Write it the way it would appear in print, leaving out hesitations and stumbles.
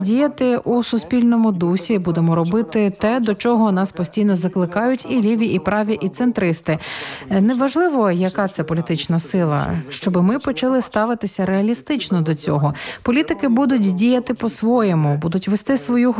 діяти у суспільному дусі, будемо робити те, до чого нас постійно закликають і ліві, і праві, і центристи. Неважливо, яка це політична сила, щоб ми почали ставитися реалістично до цього. Політики будуть діяти по-своєму, будуть вести свою